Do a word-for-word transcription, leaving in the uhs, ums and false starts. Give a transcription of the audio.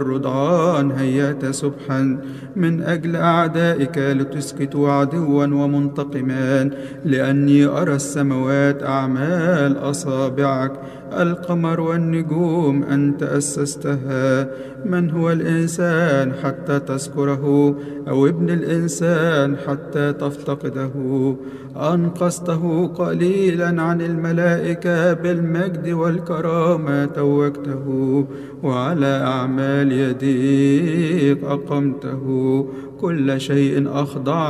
الرضعان هيأت سبحا من أجل أعدائك لتسكتوا عدوا ومنتقمان، لأني أرى السماوات أعمال أصابعك، القمر والنجوم أنت أسستها. من هو الإنسان حتى تذكره، أو ابن الإنسان حتى تفتقده؟ أنقذته قليلا عن الملائكة، بالمجد والكرامة توجته، وعلى أعمال يديك أقمته. كل شيء أخضع